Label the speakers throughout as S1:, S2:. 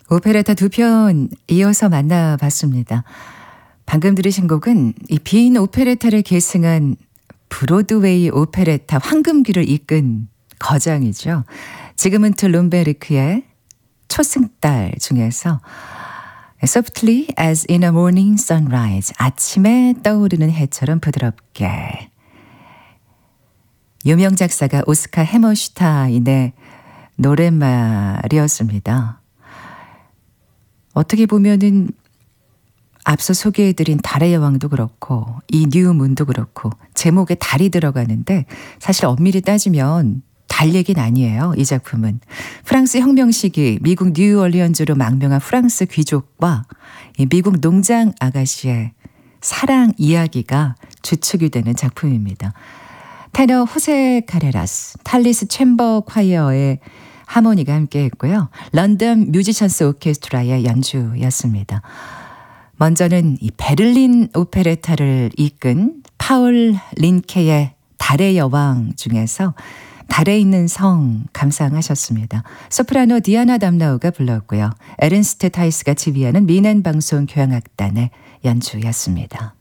S1: 오페레타 두 편 이어서 만나봤습니다. 방금 들으신 곡은 이 빈 오페레타를 계승한 브로드웨이 오페레타 황금기를 이끈 거장이죠. 지그문트 롬베르크의 초승달 중에서 Softly as in a morning sunrise, 아침에 떠오르는 해처럼 부드럽게. 유명 작사가 오스카 해머슈타인의 노랫말이었습니다. 어떻게 보면은 앞서 소개해드린 달의 여왕도 그렇고 이 뉴문도 그렇고 제목에 달이 들어가는데 사실 엄밀히 따지면 달 얘기는 아니에요. 이 작품은 프랑스 혁명 시기 미국 뉴얼리언즈로 망명한 프랑스 귀족과 이 미국 농장 아가씨의 사랑 이야기가 주축이 되는 작품입니다. 테너 호세 카레라스, 탈리스 챔버 콰이어의 하모니가 함께했고요. 런던 뮤지션스 오케스트라의 연주였습니다. 먼저는 이 베를린 오페레타를 이끈 파울 린케의 달의 여왕 중에서 달에 있는 성 감상하셨습니다. 소프라노 디아나 담나우가 불렀고요. 에른스트 타이스가 지휘하는 미넨 방송 교향악단의 연주였습니다.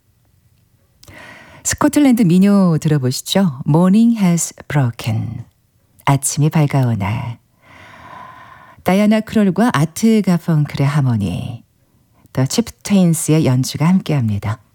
S1: 스코틀랜드 민요 들어보시죠. Morning has broken. 아침이 밝아오네. 다이아나 크롤과 아트 가펑클의 하모니, 더 치프테인스의 연주가 함께합니다.